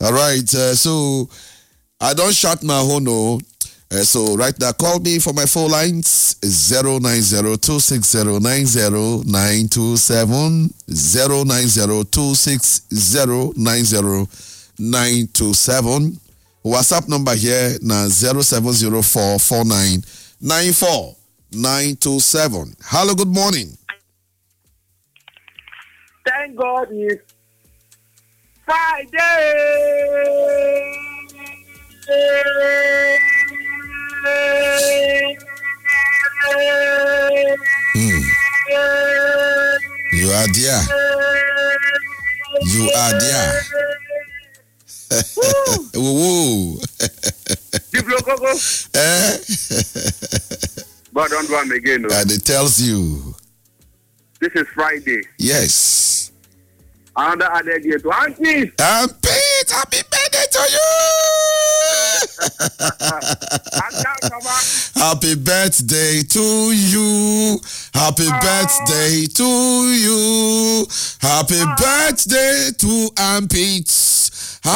All right. So I don't shut my horn. So right now, call me for my phone lines 090-260-90927, 090-260-90927. WhatsApp number here now 0704499497. Hello, good morning. Thank God it's Friday. You are there. You are there. Woo. But don't do them again. And it tells you. This is Friday. Yes. Another added here to Auntie. Pete, happy birthday to you. Happy birthday to you. Happy birthday to you. Happy birthday to Pete.